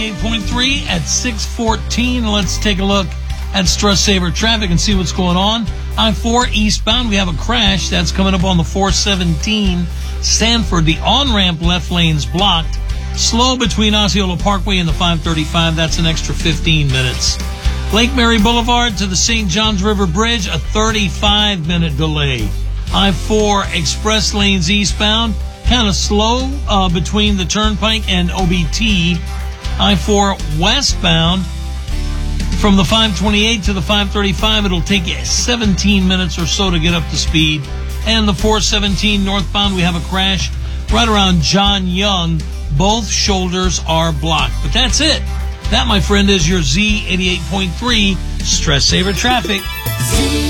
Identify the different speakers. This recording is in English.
Speaker 1: 8.3 at 6:14. Let's take a look at Stress Saver traffic and see what's going on. I-4 eastbound, we have a crash. That's coming up on the 417 Sanford. The on-ramp left lane's blocked. Slow between Osceola Parkway and the 535. That's an extra 15 minutes. Lake Mary Boulevard to the St. Johns River Bridge, a 35-minute delay. I-4 express lanes eastbound, kind of slow between the Turnpike and OBT. I-4 westbound from the 528 to the 535, it'll take you 17 minutes or so to get up to speed. And the 417 northbound, we have a crash right around John Young. Both shoulders are blocked. But that's it. That, my friend, is your Z88.3 Stress Saver Traffic.